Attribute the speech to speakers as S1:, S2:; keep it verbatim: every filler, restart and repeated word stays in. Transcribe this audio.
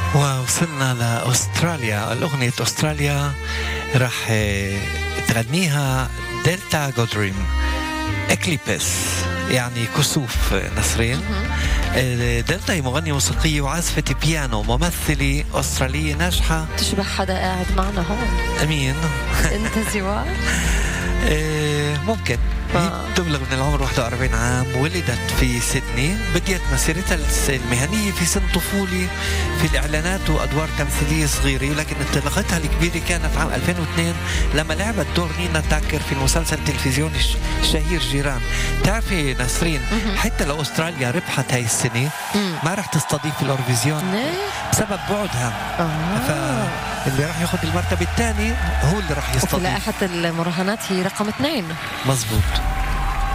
S1: ووصلنا لأستراليا. الأغنية أستراليا راح تغنيها دلتا جودريم إكليبس، يعني كسوف نسرين. دلتا هي مغنية موسيقية وعازفة بيانو، ممثلة أسترالية ناجحة.
S2: تشبه حدا قاعد معنا هون.
S1: أمين.
S2: أنت زواج؟
S1: ممكن. هي تبلغ من العمر واحد وأربعين عام، ولدت في سيدني، بدأت مسيرتها المهنية في سن طفولي في الإعلانات وأدوار تمثيلية صغيرة، ولكن انطلاقتها الكبيرة كانت عام ألفين واثنين لما لعبت دور نينا تاكر في المسلسل التلفزيوني الشهير جيران. تعرفي نسرين، حتى لو أستراليا ربحت هاي السنة ما راح تستضيف الأورفيزيون بسبب بعدها. آه. فاللي راح ياخذ المرتبة الثانية هو اللي راح يستضيف.
S2: وفي لائحة المراهنات هي رقم اثنين.
S1: مزبوط.